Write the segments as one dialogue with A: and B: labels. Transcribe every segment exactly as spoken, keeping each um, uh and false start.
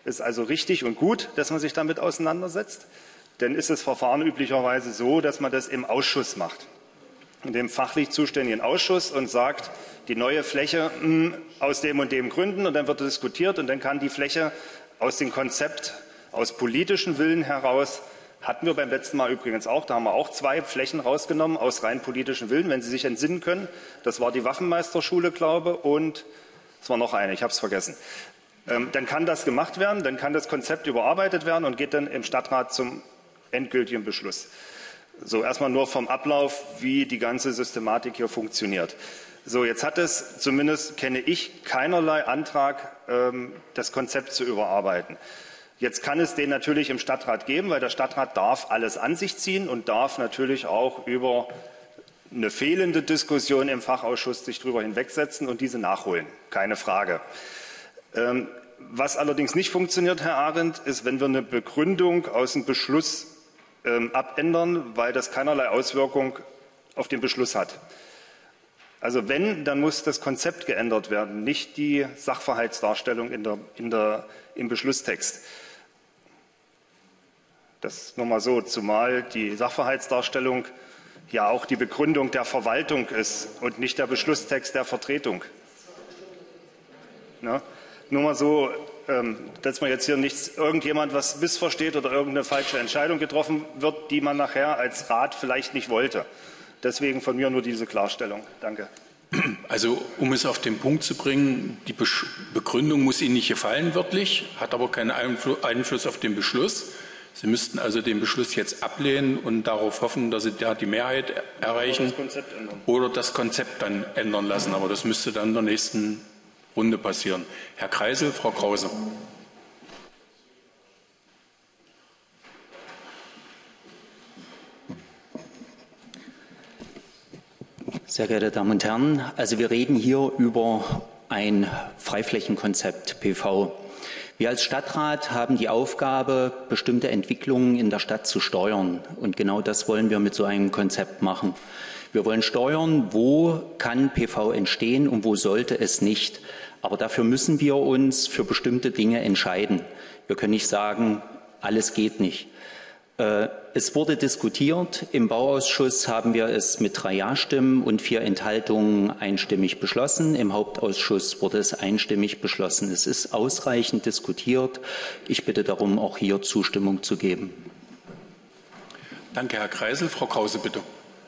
A: Es ist also richtig und gut, dass man sich damit auseinandersetzt. Denn ist das Verfahren üblicherweise so, dass man das im Ausschuss macht, in dem fachlich zuständigen Ausschuss, und sagt, die neue Fläche mh, aus dem und dem Gründen, und dann wird diskutiert und dann kann die Fläche aus dem Konzept, aus politischen Willen heraus, hatten wir beim letzten Mal übrigens auch, da haben wir auch zwei Flächen rausgenommen aus rein politischen Willen, wenn Sie sich entsinnen können. Das war die Waffenmeisterschule, glaube ich, und es war noch eine, ich habe es vergessen. Ähm, dann kann das gemacht werden, dann kann das Konzept überarbeitet werden und geht dann im Stadtrat zum endgültigen Beschluss. So, erstmal nur vom Ablauf, wie die ganze Systematik hier funktioniert. So, jetzt hat es, zumindest kenne ich, keinerlei Antrag, ähm, das Konzept zu überarbeiten. Jetzt kann es den natürlich im Stadtrat geben, weil der Stadtrat darf alles an sich ziehen und darf natürlich auch über eine fehlende Diskussion im Fachausschuss sich darüber hinwegsetzen und diese nachholen. Keine Frage. Ähm, was allerdings nicht funktioniert, Herr Arendt, ist, wenn wir eine Begründung aus dem Beschluss ähm, abändern, weil das keinerlei Auswirkung auf den Beschluss hat. Also wenn, dann muss das Konzept geändert werden, nicht die Sachverhaltsdarstellung in der, in der, im Beschlusstext. Das nur mal so, zumal die Sachverhaltsdarstellung ja auch die Begründung der Verwaltung ist und nicht der Beschlusstext der Vertretung. Na? Nur mal so, ähm, dass man jetzt hier nicht irgendjemand was missversteht oder irgendeine falsche Entscheidung getroffen wird, die man nachher als Rat vielleicht nicht wollte. Deswegen von mir nur diese Klarstellung. Danke.
B: Also, um es auf den Punkt zu bringen, die Begründung muss Ihnen nicht gefallen, wörtlich, hat aber keinen Einfluss auf den Beschluss. Sie müssten also den Beschluss jetzt ablehnen und darauf hoffen, dass Sie da die Mehrheit erreichen
A: oder das Konzept ändern,
B: oder das Konzept dann ändern lassen. Aber das müsste dann in der nächsten Runde passieren. Herr Kreisel, Frau Krause.
C: Sehr geehrte Damen und Herren, also wir reden hier über ein Freiflächenkonzept P V. Wir als Stadtrat haben die Aufgabe, bestimmte Entwicklungen in der Stadt zu steuern. Und genau das wollen wir mit so einem Konzept machen. Wir wollen steuern, wo kann P V entstehen und wo sollte es nicht. Aber dafür müssen wir uns für bestimmte Dinge entscheiden. Wir können nicht sagen, alles geht nicht. Es wurde diskutiert. Im Bauausschuss haben wir es mit drei Ja-Stimmen und vier Enthaltungen einstimmig beschlossen. Im Hauptausschuss wurde es einstimmig beschlossen. Es ist ausreichend diskutiert. Ich bitte darum, auch hier Zustimmung zu geben.
B: Danke, Herr Kreisel. Frau Krause, bitte.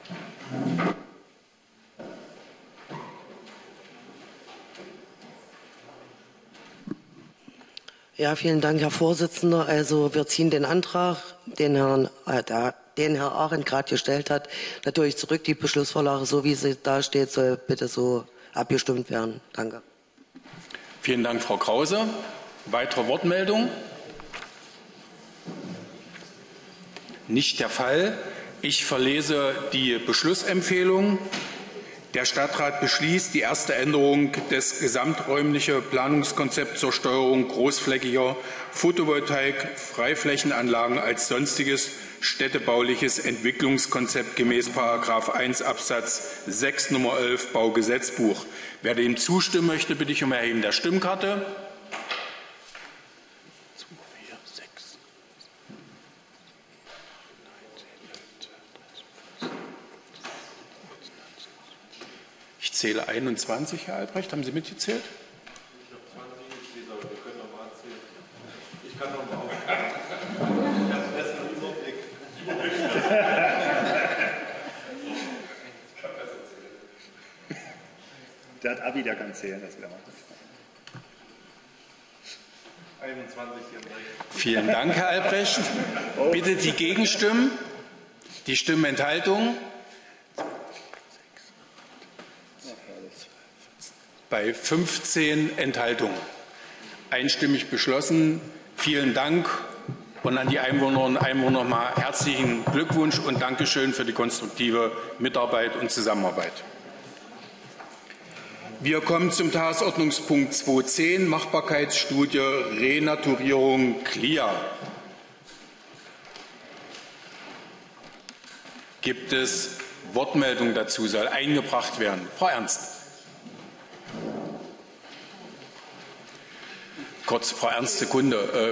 D: Ja, vielen Dank, Herr Vorsitzender. Also wir ziehen den Antrag, den, Herrn, äh, da, den Herr Arendt gerade gestellt hat, natürlich zurück. Die Beschlussvorlage, so wie sie da steht, soll bitte so abgestimmt werden. Danke.
B: Vielen Dank, Frau Krause. Weitere Wortmeldungen? Nicht der Fall. Ich verlese die Beschlussempfehlung. Der Stadtrat beschließt die erste Änderung des gesamträumlichen Planungskonzepts zur Steuerung großflächiger Photovoltaik-Freiflächenanlagen als sonstiges städtebauliches Entwicklungskonzept gemäß Paragraph eins Absatz sechs Nummer elf Baugesetzbuch. Wer dem zustimmen möchte, bitte ich um Erheben der Stimmkarte. Ich zähle einundzwanzig, Herr Albrecht. Haben Sie mitgezählt?
E: Ich habe zwanzig gezählt, aber wir können noch mal zählen. Ich kann noch mal auf. Ich habe besser einen Überblick.
A: Der hat Abi, der kann zählen. Das wäre
E: einundzwanzig, vierunddreißig.
B: Vielen Dank, Herr Albrecht. Bitte die Gegenstimmen, die Stimmenthaltung. Bei fünfzehn Enthaltungen. Einstimmig beschlossen. Vielen Dank und an die Einwohnerinnen und Einwohner nochmal herzlichen Glückwunsch und Dankeschön für die konstruktive Mitarbeit und Zusammenarbeit. Wir kommen zum Tagesordnungspunkt zweihundertzehn, Machbarkeitsstudie Renaturierung C L I A. Gibt es Wortmeldungen dazu? Soll eingebracht werden? Frau Ernst. Kurz, Frau Ernst, Sekunde.